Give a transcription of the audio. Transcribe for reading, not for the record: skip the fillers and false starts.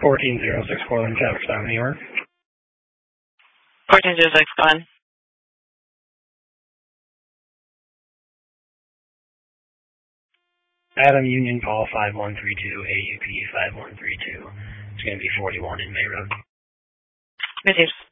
14064 Portland, Town, New York. 1406, go on. Adam Union Call 5132, AUP 5132. It's going to be 41 in May Road. Received.